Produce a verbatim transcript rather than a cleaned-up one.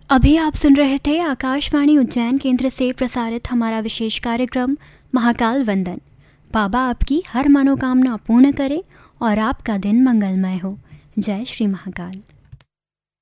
अभी आप सुन रहे थे आकाशवाणी उज्जैन केंद्र से प्रसारित हमारा विशेष कार्यक्रम महाकाल वंदन। बाबा आपकी हर मनोकामना पूर्ण करे और आपका दिन मंगलमय हो। जय श्री महाकाल।